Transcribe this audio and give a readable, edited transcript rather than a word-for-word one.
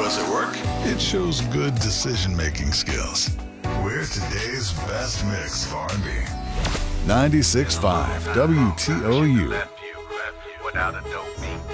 Does it work? It shows good decision-making skills. We're today's best mix of R&B. 96.5 WTOU. Without a dope beat.